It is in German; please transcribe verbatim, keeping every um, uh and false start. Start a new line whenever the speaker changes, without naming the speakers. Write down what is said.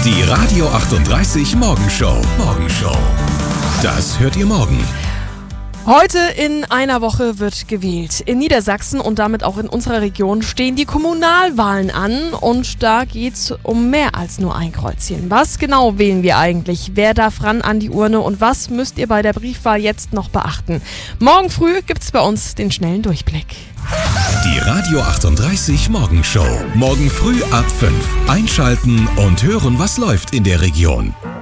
Die Radio achtunddreißig Morgenshow. Morgenshow. Das hört ihr morgen.
Heute in einer Woche wird gewählt. In Niedersachsen und damit auch in unserer Region stehen die Kommunalwahlen an und da geht's um mehr als nur ein Kreuzchen. Was genau wählen wir eigentlich? Wer darf ran an die Urne und was müsst ihr bei der Briefwahl jetzt noch beachten? Morgen früh gibt's bei uns den schnellen Durchblick.
Die Radio achtunddreißig Morgenshow. Morgen früh ab fünf. Einschalten und hören, was läuft in der Region.